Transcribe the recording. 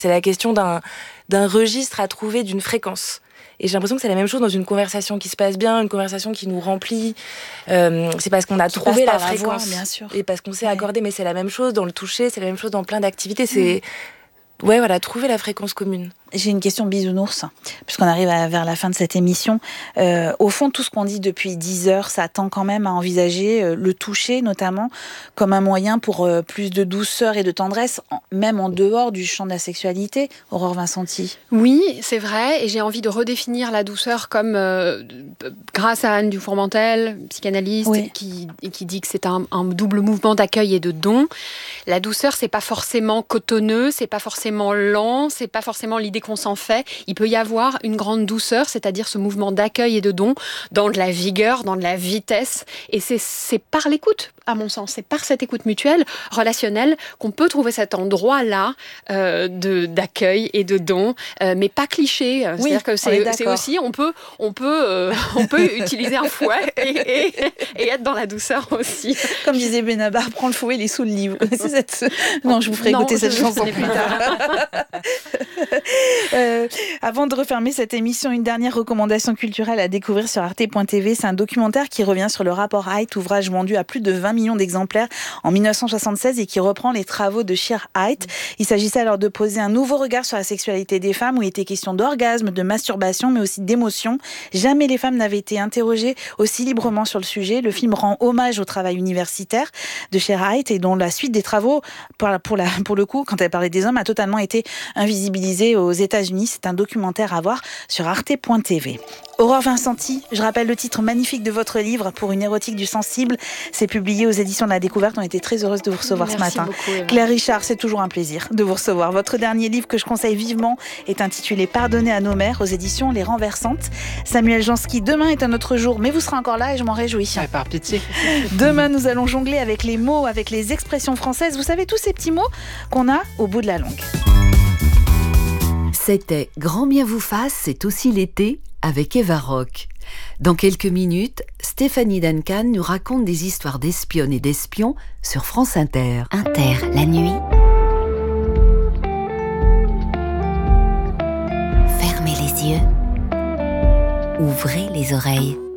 C'est la question d'un registre à trouver, d'une fréquence. Et j'ai l'impression que c'est la même chose dans une conversation qui se passe bien, une conversation qui nous remplit. C'est parce qu'on a trouvé la fréquence. Bien sûr. Et parce qu'on s'est accordé. Mais c'est la même chose dans le toucher, c'est la même chose dans plein d'activités. C'est... Ouais, voilà, trouver la fréquence commune. J'ai une question bisounours, puisqu'on arrive vers la fin de cette émission. Au fond, tout ce qu'on dit depuis 10 heures, ça tend quand même à envisager le toucher, notamment, comme un moyen pour plus de douceur et de tendresse, même en dehors du champ de la sexualité. Aurore Vincenti. Oui, c'est vrai, et j'ai envie de redéfinir la douceur comme, grâce à Anne Dufourmentel, psychanalyste, qui dit que c'est un double mouvement d'accueil et de don. La douceur, c'est pas forcément cotonneux, c'est pas forcément lent, c'est pas forcément l'idée qu'on s'en fait. Il peut y avoir une grande douceur, c'est-à-dire ce mouvement d'accueil et de don, dans de la vigueur, dans de la vitesse. Et c'est par l'écoute, à mon sens, c'est par cette écoute mutuelle, relationnelle, qu'on peut trouver cet endroit-là d'accueil et de don, mais pas cliché. C'est-à-dire que c'est aussi, on peut utiliser un fouet et être dans la douceur aussi. Comme disait Benabar, prends le fouet, il est sous le lit. Vous connaissez Non, je vous ferai écouter cette chanson plus tard. Avant de refermer cette émission, une dernière recommandation culturelle à découvrir sur arte.tv. C'est un documentaire qui revient sur le rapport Haidt, ouvrage vendu à plus de 20 millions d'exemplaires en 1976 et qui reprend les travaux de Shere Haidt. Il s'agissait alors de poser un nouveau regard sur la sexualité des femmes, où il était question d'orgasme, de masturbation, mais aussi d'émotion. Jamais les femmes n'avaient été interrogées aussi librement sur le sujet. Le film rend hommage au travail universitaire de Shere Haidt et dont la suite des travaux, pour le coup, quand elle parlait des hommes, a totalement été invisibilisée aux États-Unis. C'est un documentaire à voir sur arte.tv. Aurore Vincenti, je rappelle le titre magnifique de votre livre, Pour une érotique du sensible. C'est publié aux éditions de la Découverte. On était très heureuse de vous recevoir ce matin. Beaucoup, Eva. Claire Richard, c'est toujours un plaisir de vous recevoir. Votre dernier livre que je conseille vivement est intitulé Pardonner à nos mères aux éditions Les Renversantes. Samuel Jansky, demain est un autre jour, mais vous serez encore là et je m'en réjouis. Par pitié. Demain, nous allons jongler avec les mots, avec les expressions françaises. Vous savez, tous ces petits mots qu'on a au bout de la langue. C'était Grand bien vous fasse, c'est aussi l'été avec Eva Rock. Dans quelques minutes, Stéphanie Duncan nous raconte des histoires d'espionnes et d'espions sur France Inter. Inter, la nuit. Fermez les yeux. Ouvrez les oreilles.